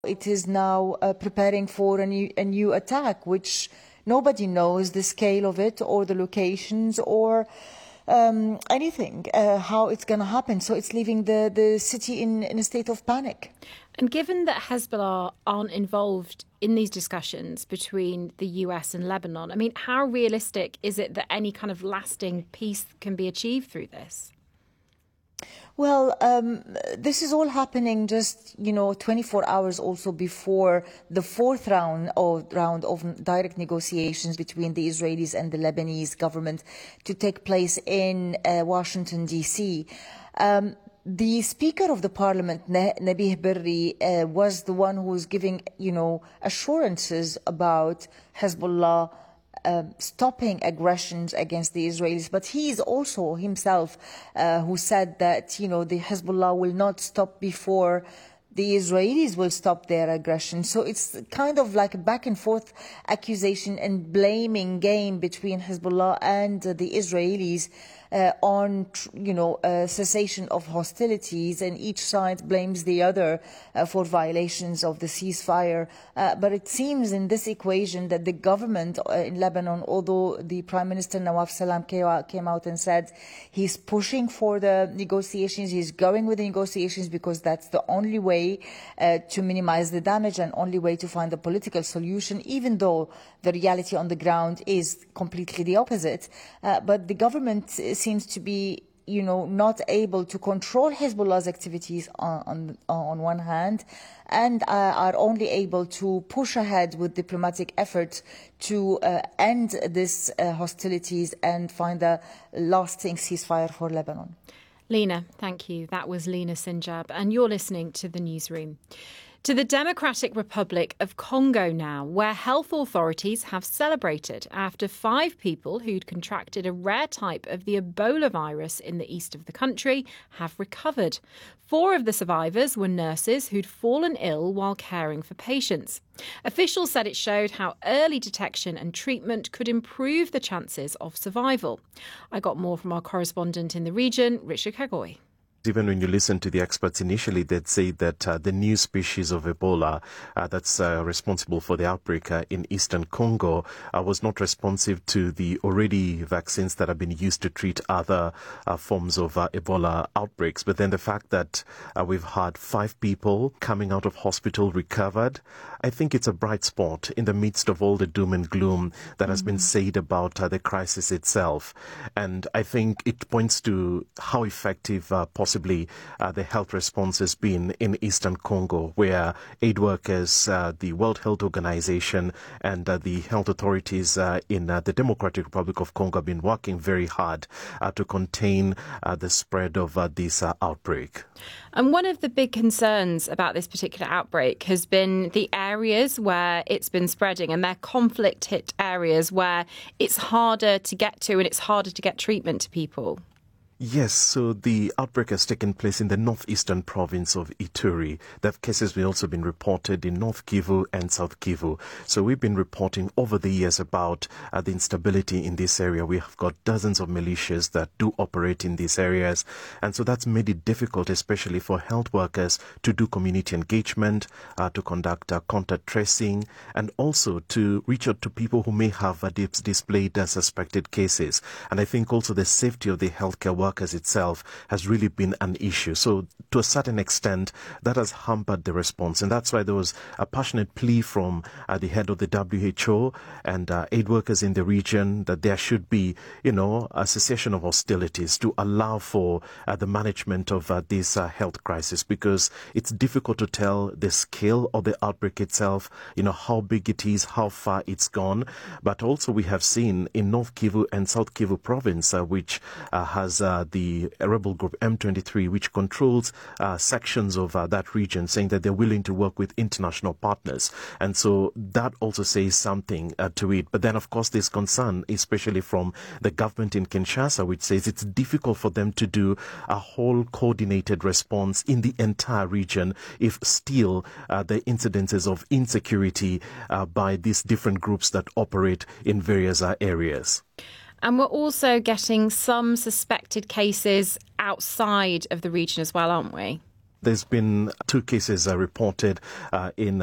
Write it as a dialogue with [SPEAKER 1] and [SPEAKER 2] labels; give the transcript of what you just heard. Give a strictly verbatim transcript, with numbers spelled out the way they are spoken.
[SPEAKER 1] It is now uh, preparing for a new, a new attack, which nobody knows the scale of it or the locations or um, anything, uh, how it's going to happen. So it's leaving the, the city in, in a state of panic.
[SPEAKER 2] And given that Hezbollah aren't involved in these discussions between the U S and Lebanon, I mean, how realistic is it that any kind of lasting peace can be achieved through this?
[SPEAKER 1] Well, um, this is all happening just, you know, twenty-four hours also before the fourth round of, round of direct negotiations between the Israelis and the Lebanese government to take place in uh, Washington, D C. Um, the Speaker of the Parliament, Nabih Berri, uh, was the one who was giving, you know, assurances about Hezbollah Uh, stopping aggressions against the Israelis, but he is also himself uh, who said that, you know, the Hezbollah will not stop before the Israelis will stop their aggression. So it's kind of like a back and forth accusation and blaming game between Hezbollah and uh, the Israelis uh, on, you know, uh, cessation of hostilities, and each side blames the other uh, for violations of the ceasefire. Uh, but it seems in this equation that the government uh, in Lebanon, although the Prime Minister Nawaf Salam came out and said he's pushing for the negotiations, he's going with the negotiations because that's the only way uh, to minimize the damage and only way to find a political solution, even though the reality on the ground is completely the opposite. Uh, but the government seems to be, you know, not able to control Hezbollah's activities on, on, on one hand, and uh, are only able to push ahead with diplomatic efforts to uh, end these uh, hostilities and find a lasting ceasefire for Lebanon.
[SPEAKER 2] Lina, thank you. That was Lina Sinjab, and you're listening to The Newsroom. To the Democratic Republic of Congo now, where health authorities have celebrated after five people who'd contracted a rare type of the Ebola virus in the east of the country have recovered. Four of the survivors were nurses who'd fallen ill while caring for patients. Officials said it showed how early detection and treatment could improve the chances of survival. I got more from our correspondent in the region, Richard Kagoy.
[SPEAKER 3] Even when you listen to the experts initially, they'd say that uh, the new species of Ebola uh, that's uh, responsible for the outbreak uh, in eastern Congo uh, was not responsive to the already vaccines that have been used to treat other uh, forms of uh, Ebola outbreaks. But then the fact that uh, we've had five people coming out of hospital recovered, I think it's a bright spot in the midst of all the doom and gloom that has mm-hmm. been said about uh, the crisis itself. And I think it points to how effective uh, possibly uh, the health response has been in eastern Congo, where aid workers, uh, the World Health Organization and uh, the health authorities uh, in uh, the Democratic Republic of Congo have been working very hard uh, to contain uh, the spread of uh, this uh, outbreak.
[SPEAKER 2] And one of the big concerns about this particular outbreak has been the areas where it's been spreading, and they're conflict-hit areas where it's harder to get to and it's harder to get treatment to people.
[SPEAKER 3] Yes, so the outbreak has taken place in the northeastern province of Ituri. There have cases have also been reported in North Kivu and South Kivu. So we've been reporting over the years about uh, the instability in this area. We have got dozens of militias that do operate in these areas. And so that's made it difficult, especially for health workers, to do community engagement, uh, to conduct uh, contact tracing, and also to reach out to people who may have uh, dis- displayed uh, suspected cases. And I think also the safety of the healthcare workers workers itself has really been an issue. So to a certain extent, that has hampered the response. And that's why there was a passionate plea from uh, the head of the W H O and uh, aid workers in the region that there should be, you know, a cessation of hostilities to allow for uh, the management of uh, this uh, health crisis, because it's difficult to tell the scale of the outbreak itself, you know, how big it is, how far it's gone. But also we have seen in North Kivu and South Kivu province, uh, which uh, has uh, the rebel group M twenty-three, which controls uh, sections of uh, that region, saying that they're willing to work with international partners. And so that also says something uh, to it. But then, of course, there's concern, especially from the government in Kinshasa, which says it's difficult for them to do a whole coordinated response in the entire region if still uh, the incidences of insecurity uh, by these different groups that operate in various uh, areas.
[SPEAKER 2] And we're also getting some suspected cases outside of the region as well, aren't we?
[SPEAKER 3] There's been two cases uh, reported uh, in